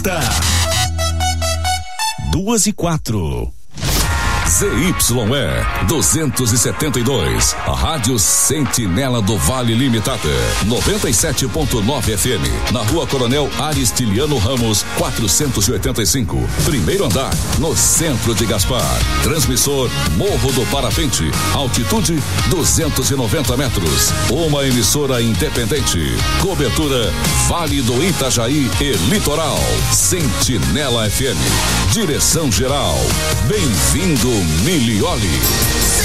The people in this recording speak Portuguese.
Alerta. 2:04. ZYE 272, a Rádio Sentinela do Vale Limitada, 97.9 FM, na Rua Coronel Aristiliano Ramos, 485, primeiro andar, no centro de Gaspar. Transmissor Morro do Parapente, altitude 290 metros. Uma emissora independente. Cobertura Vale do Itajaí e Litoral. Sentinela FM. Direção geral. Bem-vindo, Milioli.